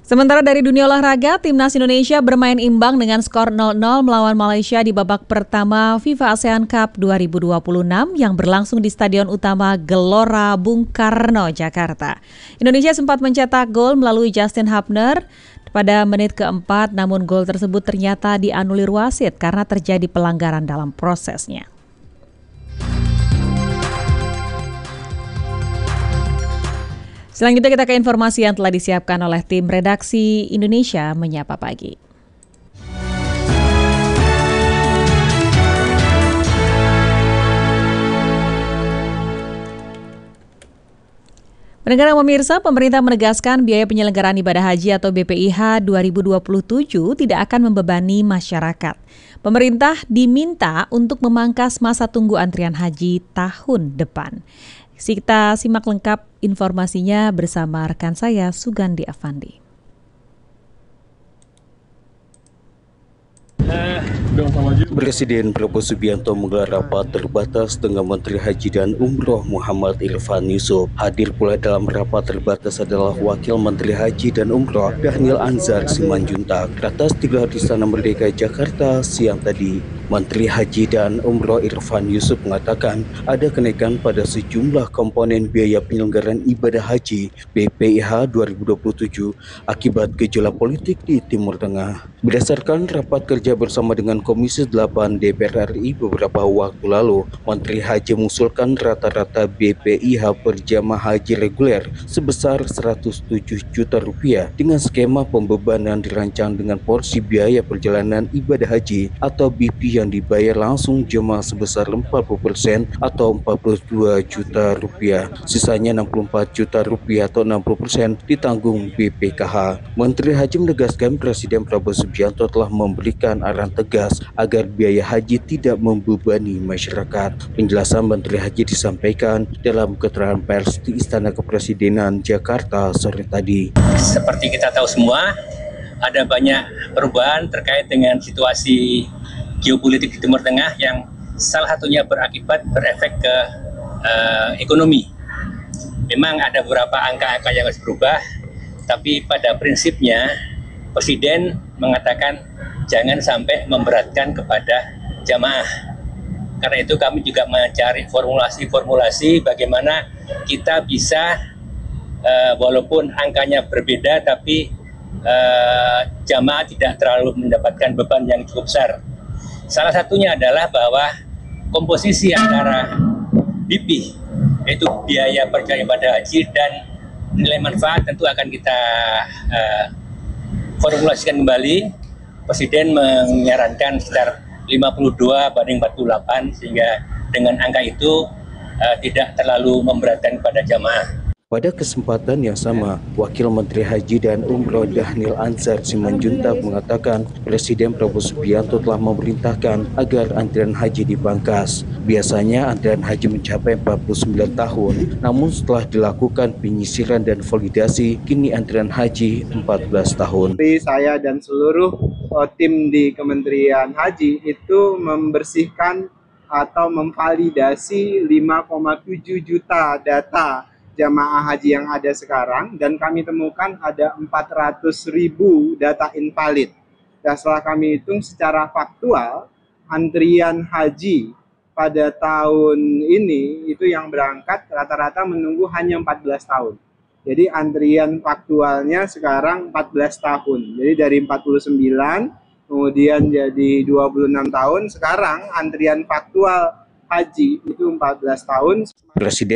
Sementara dari dunia olahraga, Timnas Indonesia bermain imbang dengan skor 0-0 melawan Malaysia di babak pertama FIFA ASEAN Cup 2026 yang berlangsung di Stadion Utama Gelora Bung Karno, Jakarta. Indonesia sempat mencetak gol melalui Justin Hubner pada menit keempat, namun gol tersebut ternyata dianulir wasit karena terjadi pelanggaran dalam prosesnya. Selanjutnya kita ke informasi yang telah disiapkan oleh tim redaksi Indonesia Menyapa Pagi. Pendengar dan pemirsa, pemerintah menegaskan biaya penyelenggaraan ibadah haji atau BPIH 2027 tidak akan membebani masyarakat. Pemerintah diminta untuk memangkas masa tunggu antrian haji tahun depan. Kita simak lengkap informasinya bersama rekan saya Sugandi Afandi. Presiden Prabowo Subianto menggelar rapat terbatas dengan Menteri Haji dan Umroh Muhammad Irfan Yusuf. Hadir pula dalam rapat terbatas adalah Wakil Menteri Haji dan Umroh Dhanil Anzar Simanjuntak. Atas digelar di Istana Merdeka Jakarta siang tadi, Menteri Haji dan Umroh Irfan Yusuf mengatakan ada kenaikan pada sejumlah komponen biaya penyelenggaraan ibadah haji BPIH 2027 akibat gejolak politik di Timur Tengah. Berdasarkan rapat kerja bersama dengan Komisi 8 DPR RI beberapa waktu lalu, Menteri Haji mengusulkan rata-rata BPIH per jamaah haji reguler sebesar Rp107 juta dengan skema pembebanan dirancang dengan porsi biaya perjalanan ibadah haji atau BP yang dibayar langsung jemaah sebesar 40% atau Rp42 juta. Sisanya Rp64 juta atau 60% ditanggung BPKH. Menteri Haji menegaskan Presiden Prabowo Subianto telah memberikan arahan tegas agar biaya haji tidak membebani masyarakat. Penjelasan Menteri Haji disampaikan dalam keterangan pers di Istana Kepresidenan Jakarta sore tadi. Seperti kita tahu semua, ada banyak perubahan terkait dengan situasi geopolitik di Timur Tengah yang salah satunya berefek ke ekonomi. Memang ada beberapa angka-angka yang harus berubah, tapi pada prinsipnya Presiden mengatakan jangan sampai memberatkan kepada jamaah. Karena itu kami juga mencari formulasi bagaimana kita bisa walaupun angkanya berbeda tapi jamaah tidak terlalu mendapatkan beban yang cukup besar. Salah satunya adalah bahwa komposisi antara BP, yaitu biaya perjalanan ibadah haji, dan nilai manfaat tentu akan kita formulasikan kembali. Presiden menyarankan sekitar 52/48 sehingga dengan angka itu tidak terlalu memberatkan pada jamaah. Pada kesempatan yang sama, Wakil Menteri Haji dan Umroh Dhanil Anzar Simanjuntak mengatakan Presiden Prabowo Subianto telah memerintahkan agar antrian haji dipangkas. Biasanya antrian haji mencapai 49 tahun, namun setelah dilakukan penyisiran dan validasi, kini antrian haji 14 tahun. Saya dan seluruh tim di Kementerian Haji itu membersihkan atau memvalidasi 5,7 juta data jamaah haji yang ada sekarang, dan kami temukan ada 400.000 data invalid. Dan setelah kami hitung secara faktual, antrian haji pada tahun ini itu yang berangkat rata-rata menunggu hanya 14 tahun. Jadi antrian faktualnya sekarang 14 tahun. Jadi dari 49 kemudian jadi 26 tahun, sekarang antrian faktual haji itu 14 tahun. Presiden